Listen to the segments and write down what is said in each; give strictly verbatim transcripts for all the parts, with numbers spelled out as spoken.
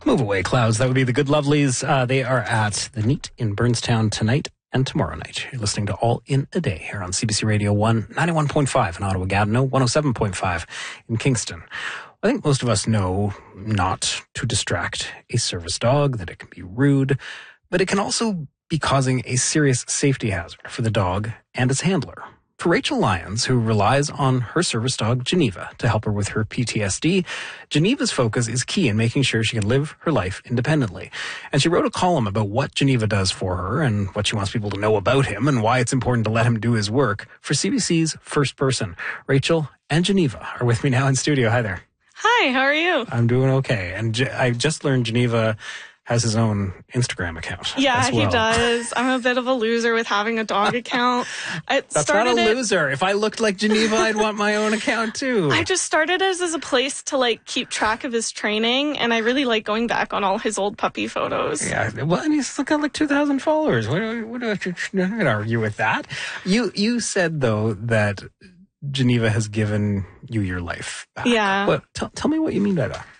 Move away, clouds. That would be the Good Lovelies. Uh, they are at the Neat in Burnstown tonight and tomorrow night. You're listening to All in a Day here on C B C Radio one, ninety-one point five in Ottawa-Gatineau, one oh seven point five in Kingston. I think most of us know not to distract a service dog, that it can be rude, but it can also be causing a serious safety hazard for the dog and its handler. For Rachel Lyons, who relies on her service dog, Geneva, to help her with her P T S D, Geneva's focus is key in making sure she can live her life independently. And she wrote a column about what Geneva does for her and what she wants people to know about him and why it's important to let him do his work for C B C's First Person. Rachel and Geneva are with me now in studio. Hi there. Hi, how are you? I'm doing okay. And Ge- I just learned Geneva has his own Instagram account. Yeah, as well. He does. I'm a bit of a loser with having a dog account. I That's started not a it, loser. If I looked like Geneva, I'd want my own account too. I just started as, as a place to like keep track of his training, and I really like going back on all his old puppy photos. Yeah, well, and he's got like two thousand followers. What, what, what, I'm not going to argue with that. You, you said, though, that Geneva has given you your life back. Yeah. What, tell, tell me what you mean by that.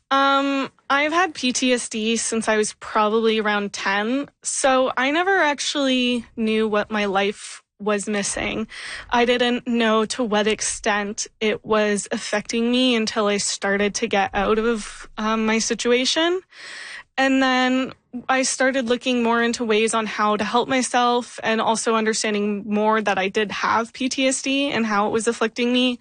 Um, I've had P T S D since I was probably around ten, so I never actually knew what my life was missing. I didn't know to what extent it was affecting me until I started to get out of um, my situation. And then I started looking more into ways on how to help myself and also understanding more that I did have P T S D and how it was afflicting me.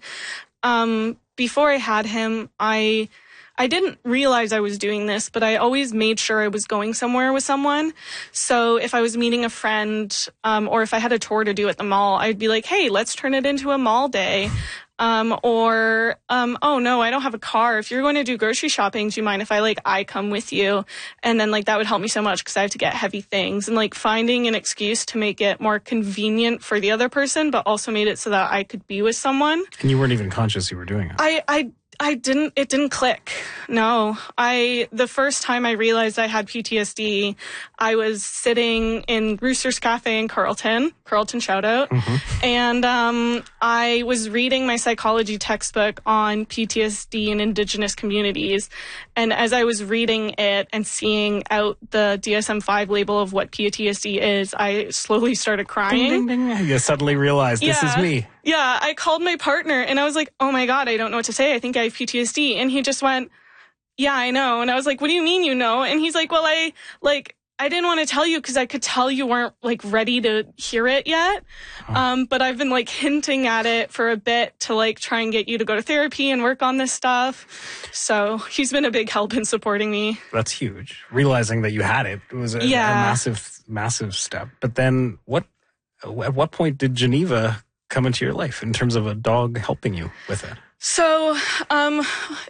Um, before I had him, I... I didn't realize I was doing this, but I always made sure I was going somewhere with someone. So if I was meeting a friend, um, or if I had a tour to do at the mall, I'd be like, hey, let's turn it into a mall day. Um, or, um, oh no, I don't have a car. If you're going to do grocery shopping, do you mind if I like, I come with you? And then like, that would help me so much because I have to get heavy things, and like finding an excuse to make it more convenient for the other person, but also made it so that I could be with someone. And you weren't even conscious you were doing it. I, I, I didn't, it didn't click. No, I, the first time I realized I had P T S D, I was sitting in Rooster's Cafe in Carlton, Carlton shout out. Mm-hmm. And, um, I was reading my psychology textbook on P T S D in Indigenous communities. And as I was reading it and seeing out the D S M five label of what P T S D is, I slowly started crying. Ding, ding, ding. You suddenly realized this yeah. is me. Yeah, I called my partner and I was like, oh my God, I don't know what to say. I think I have P T S D. And he just went, yeah, I know. And I was like, what do you mean you know? And he's like, well, I like, I didn't want to tell you because I could tell you weren't like ready to hear it yet. Huh. Um, but I've been like hinting at it for a bit to like try and get you to go to therapy and work on this stuff. So he's been a big help in supporting me. That's huge. Realizing that you had it was a, yeah. a massive, massive step. But then what, at what point did Geneva come into your life in terms of a dog helping you with it? So, um,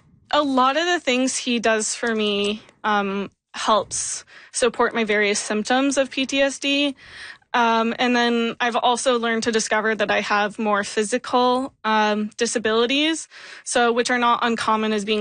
a lot of the things he does for me, um, helps support my various symptoms of P T S D. Um, and then I've also learned to discover that I have more physical, um, disabilities. So, which are not uncommon as being